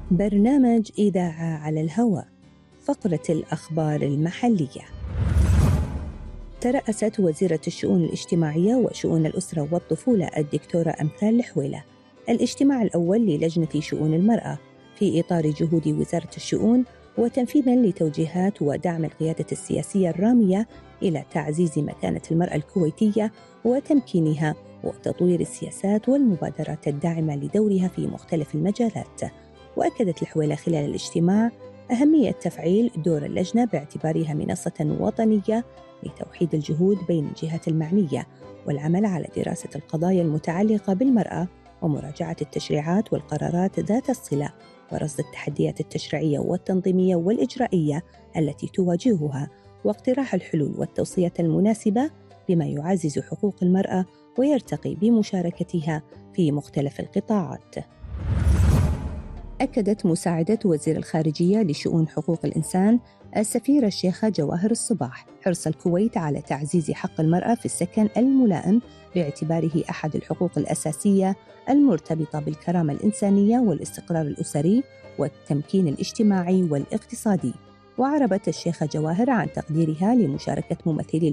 برنامج إذاعة على الهواء. فقرة الأخبار المحلية. ترأست وزيرة الشؤون الاجتماعية وشؤون الأسرة والطفولة الدكتورة أمثال الحويلة الاجتماع الأول للجنة شؤون المرأة في إطار جهود وزارة الشؤون وتنفيذاً لتوجيهات ودعم القيادة السياسية الرامية إلى تعزيز مكانة المرأة الكويتية وتمكينها وتطوير السياسات والمبادرات الداعمة لدورها في مختلف المجالات. وأكدت الحويلة خلال الاجتماع أهمية تفعيل دور اللجنة باعتبارها منصة وطنية لتوحيد الجهود بين الجهات المعنية والعمل على دراسة القضايا المتعلقة بالمرأة ومراجعة التشريعات والقرارات ذات الصلة ورصد التحديات التشريعية والتنظيمية والإجرائية التي تواجهها واقتراح الحلول والتوصية المناسبة بما يعزز حقوق المرأة ويرتقي بمشاركتها في مختلف القطاعات. أكدت مساعدة وزير الخارجية لشؤون حقوق الإنسان السفيرة الشيخة جواهر الصباح حرص الكويت على تعزيز حق المرأة في السكن الملائم باعتباره أحد الحقوق الأساسية المرتبطة بالكرامة الإنسانية والاستقرار الأسري والتمكين الاجتماعي والاقتصادي. وعربت الشيخة جواهر عن تقديرها لمشاركة ممثلي